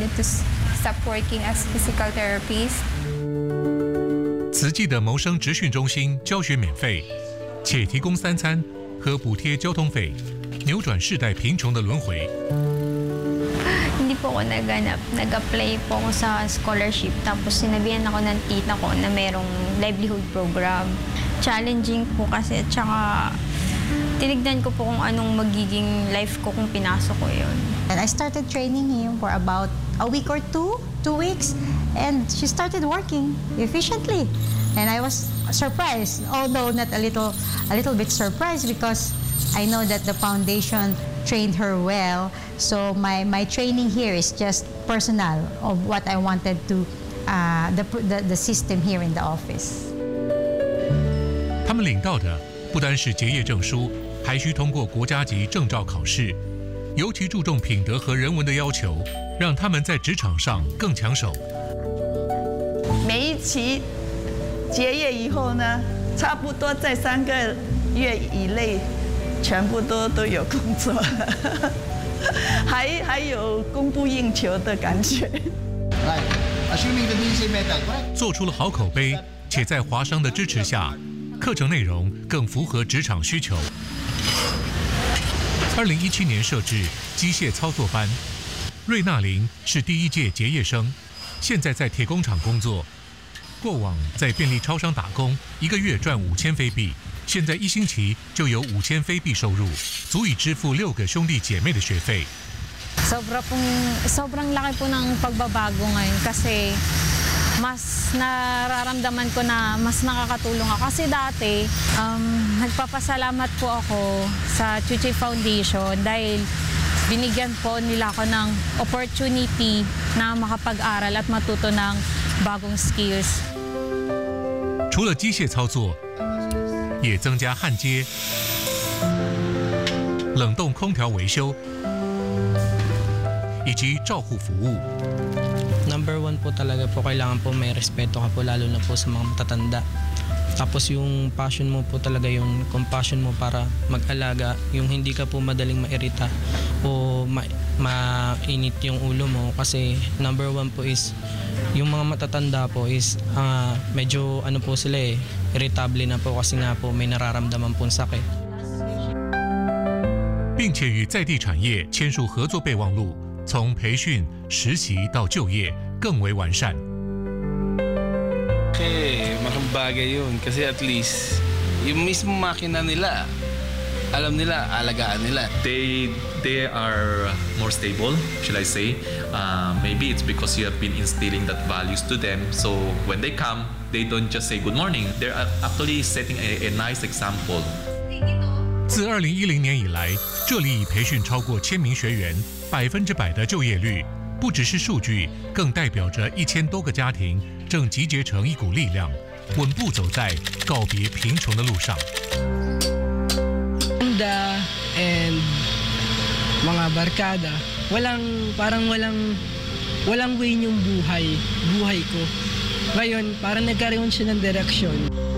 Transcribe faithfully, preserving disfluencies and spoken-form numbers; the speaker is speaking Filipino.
decided to stop working as physical therapist. 慈济的谋生职训中心教学免费，且提供三餐和补贴交通费，扭转世代贫穷的轮回。 Hindi po ako naganap. Nag-apply po ako sa scholarship. Tapos sinabihan ako ng tita ko na merong livelihood program. Challenging po kasi at saka tinignan ko po kung anong magiging life ko kung pinasok ko yun. And I started training him for about a week or two, two weeks, and she started working efficiently. And I was surprised, although not a little, a little bit surprised because I know that the foundation trained her well. So my, my training here is just personal of what I wanted to, uh, the, the, the system here in the office. 他们领到的不单是结业证书，还需通过国家级证照考试，尤其注重品德和人文的要求，让他们在职场上更抢手。 每一期结业以后呢，差不多在三个月以内，全部都都有工作，还还有供不应求的感觉。 做出了好口碑，且在华商的支持下，课程内容更符合职场需求。二零一七年设置机械操作班，瑞娜玲是第一届结业生，现在在铁工厂工作。过往在便利超商打工，一个月赚五千菲币，现在一星期就有五千菲币收入，足以支付六个兄弟姐妹的学费。 Sobra pong, sobrang laki po ng pagbabago ngayon kasi mas nararamdaman ko na mas nakakatulong ako. Kasi dati, um, nagpapasalamat po ako sa Chuchi Foundation dahil binigyan po nila ako ng opportunity na makapag-aral at matuto ng bagong skills. 除了机械操作，也增加焊接、冷冻空调维修以及照护服务。 Number one po talaga po, kailangan po may respeto ka po lalo na po sa mga matatanda. Tapos yung passion mo po talaga, yung compassion mo para mag-alaga, yung hindi ka po madaling mairita o ma mainit yung ulo mo. Kasi number one po is, yung mga matatanda po is uh, medyo ano po sila eh, irritable na po kasi nga po may nararamdaman pong sakit. 并且与在地产业签署合作备忘录，从培训、实习到就业更为完善。 Okay, malaking bagay yun kasi at least yung mismo makina nila, alam nila, alagaan nila. They they are more stable, shall I say? Uh, maybe it's because you have been instilling that values to them. So when they come, they don't just say good morning. They're actually setting a, a nice example. 自二零一零年以来，这里已培训超过千名学员，百分之百的就业率。 不只是数据，更代表着一千多个家庭正集结成一股力量，稳步走在告别贫穷的路上。 Ganda and mga barkada, walang parang walang walang way yung buhay, buhay ko. Ngayon, parang nagkaroon siya ng direksyon.